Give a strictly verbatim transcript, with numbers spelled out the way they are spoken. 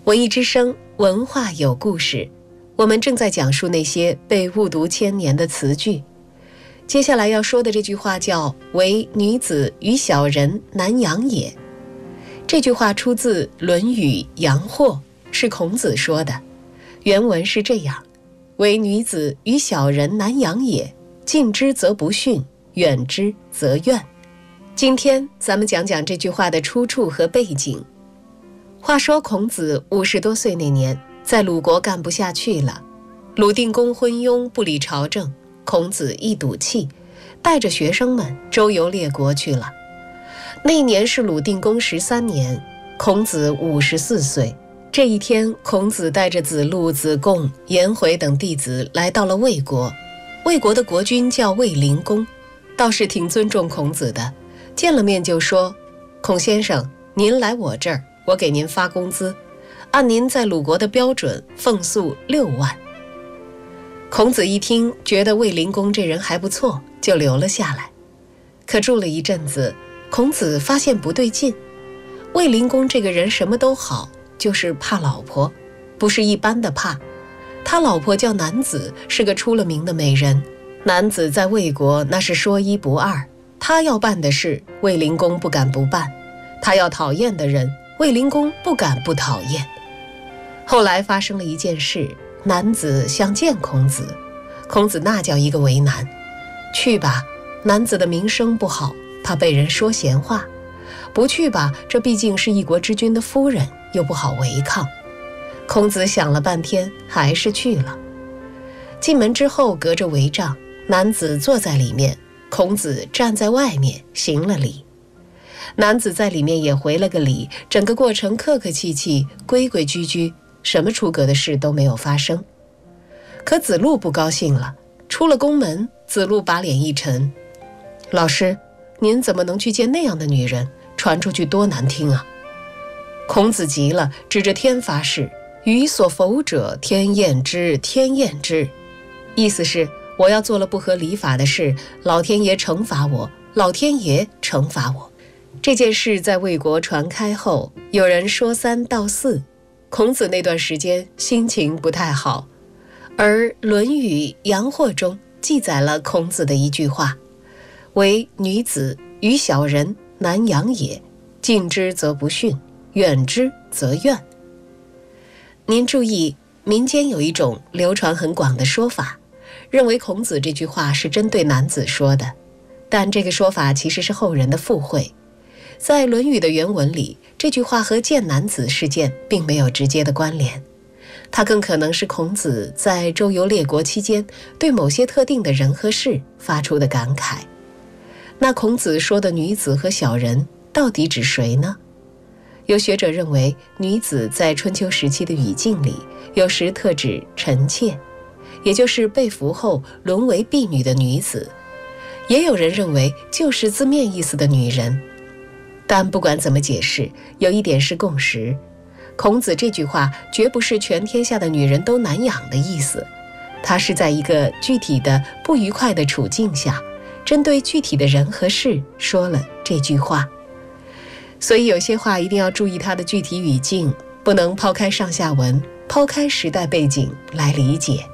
文艺之声，文化有故事。我们正在讲述那些被误读千年的词句。接下来要说的这句话叫“惟女子与小人，难养也”。这句话出自《论语·阳货》，是孔子说的。原文是这样：惟女子与小人，难养也，近之则不逊，远之则怨。今天咱们讲讲这句话的出处和背景。话说孔子五十多岁那年，在鲁国干不下去了，鲁定公昏庸，不理朝政，孔子一赌气，带着学生们周游列国去了。那一年是鲁定公十三年，孔子五十四岁。这一天，孔子带着子路、子贡、颜回等弟子来到了魏国。魏国的国君叫卫灵公，倒是挺尊重孔子的，见了面就说：“孔先生，您来我这儿，我给您发工资，按您在鲁国的标准，俸禄六万。”孔子一听，觉得卫灵公这人还不错，就留了下来。可住了一阵子，孔子发现不对劲。卫灵公这个人什么都好，就是怕老婆，不是一般的怕。他老婆叫南子，是个出了名的美人。南子在魏国那是说一不二，他要办的事，卫灵公不敢不办；他要讨厌的人，卫灵公不敢不讨厌。后来发生了一件事，南子想见孔子，孔子那叫一个为难。去吧，南子的名声不好，怕被人说闲话；不去吧，这毕竟是一国之君的夫人，又不好违抗。孔子想了半天，还是去了。进门之后，隔着帷帐，南子坐在里面，孔子站在外面行了礼。男子在里面也回了个礼，整个过程客客气气，规规矩矩，什么出格的事都没有发生。可子路不高兴了，出了宫门，子路把脸一沉：“老师，您怎么能去见那样的女人？传出去多难听啊！”孔子急了，指着天发誓：“予所否者，天厌之，天厌之。”意思是我要做了不合礼法的事，老天爷惩罚我，老天爷惩罚我。这件事在魏国传开后，有人说三道四，孔子那段时间心情不太好。而《论语·阳货》中记载了孔子的一句话：“惟女子与小人，难养也，近之则不逊，远之则怨。”您注意，民间有一种流传很广的说法，认为孔子这句话是针对男子说的，但这个说法其实是后人的附会。在《论语》的原文里，这句话和见男子事件并没有直接的关联，它更可能是孔子在周游列国期间对某些特定的人和事发出的感慨。那孔子说的女子和小人到底指谁呢？有学者认为，女子在春秋时期的语境里，有时特指臣妾，也就是被俘后沦为婢女的女子；也有人认为就是字面意思的女人。但不管怎么解释，有一点是共识：孔子这句话绝不是全天下的女人都难养的意思，他是在一个具体的不愉快的处境下，针对具体的人和事说了这句话。所以有些话一定要注意它的具体语境，不能抛开上下文，抛开时代背景来理解。